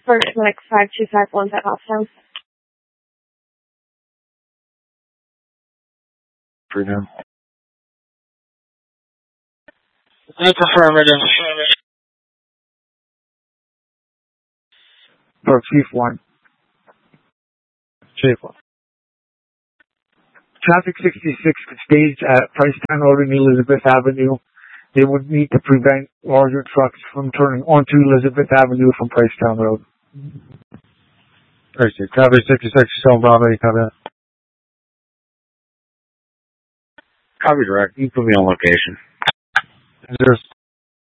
for select 5251 at Hopstown. Freedom. That's affirmative. For Chief 1. Chief 1. Traffic 66 could stage at Pricetown Road and Elizabeth Avenue. They would need to prevent larger trucks from turning onto Elizabeth Avenue from Pricetown Road. Traffic 66, Stone Bravo, copy that. Copy direct. You put me on location.